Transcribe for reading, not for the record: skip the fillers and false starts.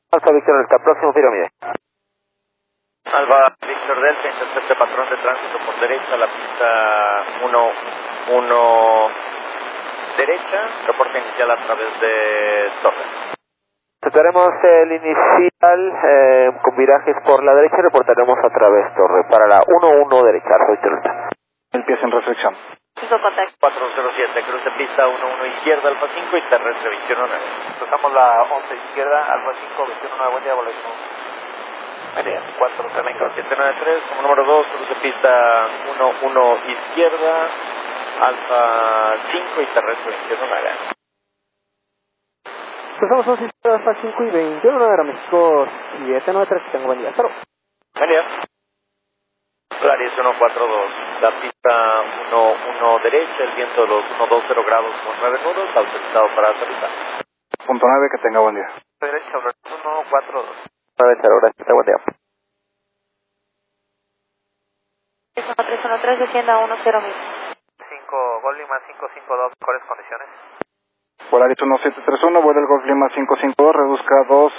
Alfa Víctor Delta, próximo pirámide. Alfa Víctor Delta, intercepte patrón de tránsito por derecha, la pista 1 derecha, reporte inicial a través de Torre. Aceptaremos el inicial con virajes por la derecha y reportaremos a través Torre para la 1-1 derecha, Alfa Víctor Delta. Empieza en reflexión. 407, cruce pista 1-1 izquierda, Alfa 5 y terrestre 21-9. Cruzamos la 11 izquierda, Alfa 5, 21-9, buen día, boleto. 4793, como número 2, cruce pista 1-1 izquierda, Alfa 5 y terrestre 21-9. Cruzamos 11 izquierda, Alfa 5 y 21-9, México 793, que tengo buen día, hasta luego. Buen día. Polaris 142, la pista 1-1 derecha, el viento de los 120 grados con 9 nudos, autorizado para aterrizar. Punto 9, que tenga buen día. Derecha, 142. Gracias, buen día. 313, descienda 10 mil. 5, Gol Lima 552, ¿cuáles condiciones? Polaris 1731, vuela el Golf Lima 552, reduzca 2